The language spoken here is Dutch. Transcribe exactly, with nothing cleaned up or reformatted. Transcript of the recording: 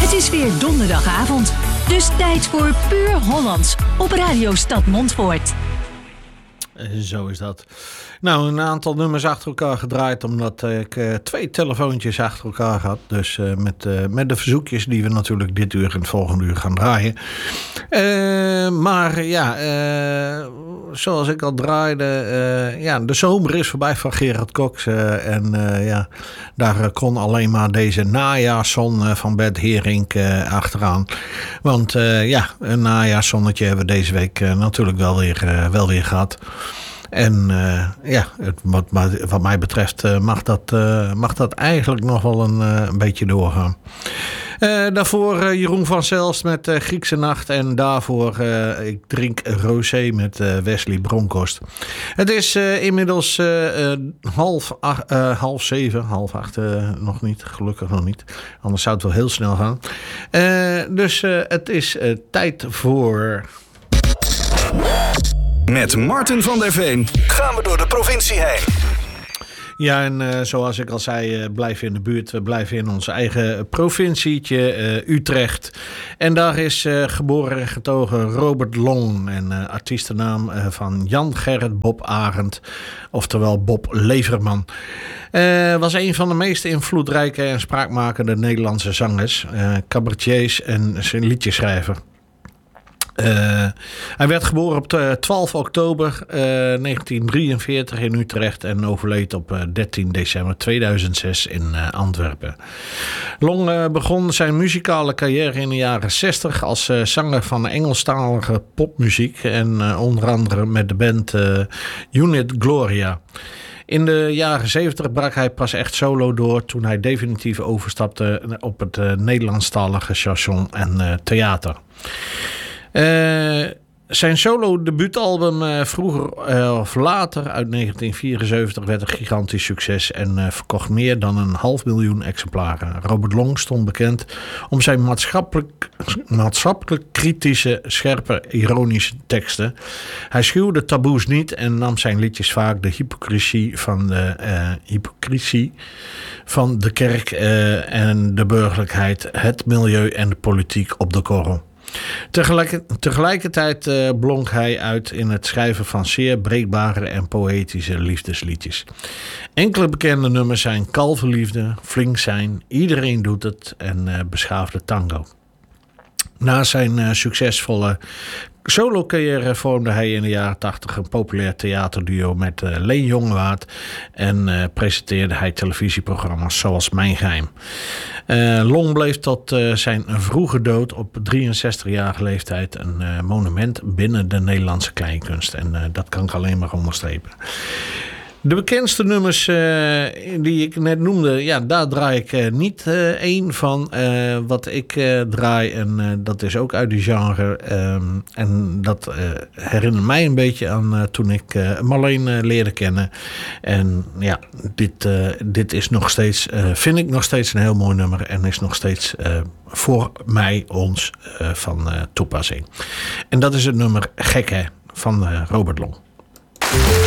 Het is weer donderdagavond, dus tijd voor Puur Hollands op Radio Stad Montfoort. Zo is dat. Nou, een aantal nummers achter elkaar gedraaid, omdat ik uh, twee telefoontjes achter elkaar had. Dus uh, met, uh, met de verzoekjes die we natuurlijk dit uur en het volgende uur gaan draaien. Uh, maar ja, uh, zoals ik al draaide, uh, ja, de zomer is voorbij van Gerard Cox. Uh, en uh, ja, daar kon alleen maar deze najaarszon uh, van Bert Haerink uh, achteraan. Want uh, ja, een najaarszonnetje hebben we deze week uh, natuurlijk wel weer, uh, wel weer gehad. En uh, ja, het, wat, wat mij betreft uh, mag, dat, uh, mag dat eigenlijk nog wel een, uh, een beetje doorgaan. Uh, daarvoor uh, Jeroen van Zelst met uh, Griekse Nacht. En daarvoor uh, Ik drink rosé met uh, Wesley Bronkhorst. Het is uh, inmiddels uh, uh, half, ach, uh, half zeven, half acht uh, nog niet. Gelukkig nog niet. Anders zou het wel heel snel gaan. Uh, dus uh, het is uh, tijd voor... Met Martin van der Veen gaan we door de provincie heen. Ja, en uh, zoals ik al zei, uh, blijven in de buurt. We blijven in ons eigen provincietje, uh, Utrecht. En daar is uh, geboren en getogen Robert Long. En uh, artiestennaam uh, van Jan Gerrit Bob Arend. Oftewel Bob Leverman. Uh, was een van de meest invloedrijke en spraakmakende Nederlandse zangers. Uh, cabaretiers en zijn liedjeschrijver. Uh, hij werd geboren op twaalf oktober uh, negentien drieënveertig in Utrecht en overleed op uh, dertien december tweeduizend zes in uh, Antwerpen. Long uh, begon zijn muzikale carrière in de jaren zestig als uh, zanger van Engelstalige popmuziek en uh, onder andere met de band uh, Unit Gloria. In de jaren zeventig brak hij pas echt solo door toen hij definitief overstapte op het uh, Nederlandstalige chanson en uh, theater. Uh, zijn solo debuutalbum uh, vroeger uh, of later uit negentien vierenzeventig werd een gigantisch succes en uh, verkocht meer dan een half miljoen exemplaren. Robert Long stond bekend om zijn maatschappelijk, maatschappelijk kritische, scherpe, ironische teksten. Hij schuwde taboes niet en nam zijn liedjes vaak de hypocrisie van de, uh, hypocrisie van de kerk uh, en de burgerlijkheid, het milieu en de politiek op de korrel. Tegelijk, tegelijkertijd uh, blonk hij uit in het schrijven van zeer breekbare en poëtische liefdesliedjes. Enkele bekende nummers zijn Kalverliefde, Flink zijn, Iedereen doet het en uh, Beschaafde tango. Na zijn uh, succesvolle solo-carrière vormde hij in de jaren tachtig een populair theaterduo met uh, Leen Jongewaard en uh, presenteerde hij televisieprogramma's zoals Mijn Geheim. Uh, Long bleef tot uh, zijn vroege dood op drieënzestigjarige leeftijd een uh, monument binnen de Nederlandse kleinkunst. En uh, dat kan ik alleen maar onderstrepen. De bekendste nummers uh, die ik net noemde, ja, daar draai ik uh, niet uh, één van. Uh, wat ik uh, draai, en uh, dat is ook uit die genre. Um, en dat uh, herinnert mij een beetje aan uh, toen ik uh, Marleen uh, leerde kennen. En ja, dit, uh, dit is nog steeds, uh, vind ik nog steeds een heel mooi nummer. En is nog steeds uh, voor mij, ons, uh, van uh, toepassing. En dat is het nummer Gek hè, van uh, Robert Long.